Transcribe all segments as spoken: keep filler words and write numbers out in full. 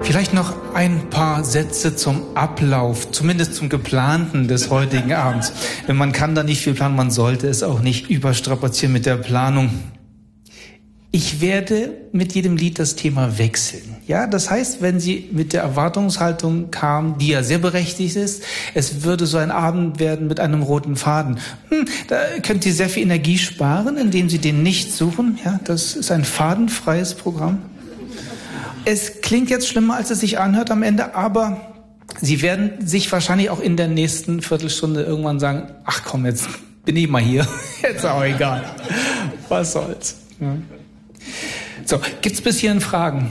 Vielleicht noch ein paar Sätze zum Ablauf, zumindest zum Geplanten des heutigen Abends. Man kann da nicht viel planen, man sollte es auch nicht überstrapazieren mit der Planung. Ich werde mit jedem Lied das Thema wechseln. Ja, das heißt, wenn Sie mit der Erwartungshaltung kamen, die ja sehr berechtigt ist, es würde so ein Abend werden mit einem roten Faden. Hm, da könnt ihr sehr viel Energie sparen, indem Sie den nicht suchen. Ja, das ist ein fadenfreies Programm. Es klingt jetzt schlimmer, als es sich anhört am Ende, aber Sie werden sich wahrscheinlich auch in der nächsten Viertelstunde irgendwann sagen, ach komm, jetzt bin ich mal hier. Jetzt auch egal. Was soll's. Ja. So, gibt's bis hierhin Fragen?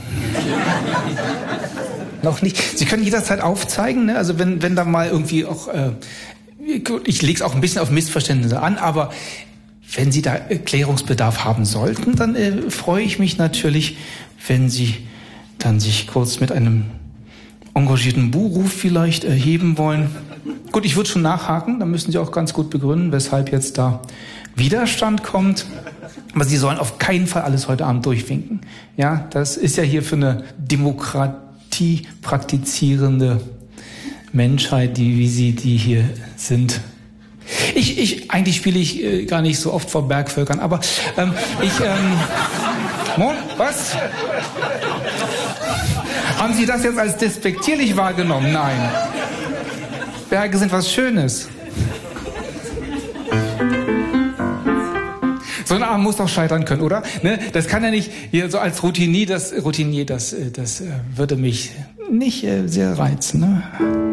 Noch nicht. Sie können jederzeit aufzeigen, ne? Also wenn wenn da mal irgendwie auch, äh, ich lege es auch ein bisschen auf Missverständnisse an, aber wenn Sie da Klärungsbedarf haben sollten, dann äh, freue ich mich natürlich, wenn Sie dann sich kurz mit einem engagierten Buhruf vielleicht erheben wollen. Gut, ich würde schon nachhaken, dann müssen Sie auch ganz gut begründen, weshalb jetzt da Widerstand kommt. Aber Sie sollen auf keinen Fall alles heute Abend durchwinken. Ja, das ist ja hier für eine Demokratie praktizierende Menschheit, die wie Sie die hier sind. Ich, ich eigentlich spiele ich äh, gar nicht so oft vor Bergvölkern, aber ähm, ich ähm, Mo, was? Haben Sie das jetzt als despektierlich wahrgenommen? Nein. Berge sind was Schönes. So ein Abend muss doch scheitern können, oder? Ne? Das kann ja nicht hier so als Routinier, das Routinier, das, das äh, würde mich nicht äh, sehr reizen. Ne?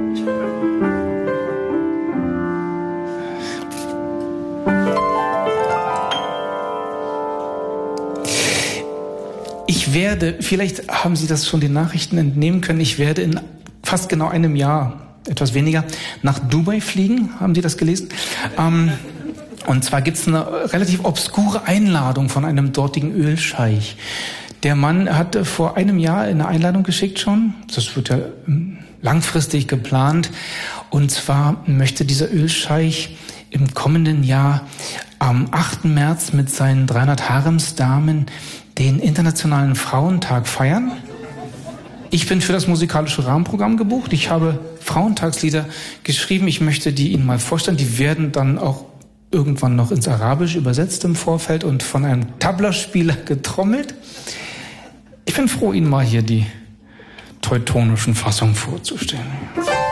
Ich werde, vielleicht haben Sie das schon den Nachrichten entnehmen können, ich werde in fast genau einem Jahr, etwas weniger, nach Dubai fliegen. Haben Sie das gelesen? Ähm, Und zwar gibt es eine relativ obskure Einladung von einem dortigen Ölscheich. Der Mann hatte vor einem Jahr eine Einladung geschickt schon. Das wird ja langfristig geplant. Und zwar möchte dieser Ölscheich im kommenden Jahr am achten März mit seinen dreihundert Haremsdamen den Internationalen Frauentag feiern. Ich bin für das musikalische Rahmenprogramm gebucht. Ich habe Frauentagslieder geschrieben. Ich möchte die Ihnen mal vorstellen. Die werden dann auch irgendwann noch ins Arabische übersetzt im Vorfeld und von einem Tablaspieler getrommelt. Ich bin froh, Ihnen mal hier die teutonischen Fassungen vorzustellen.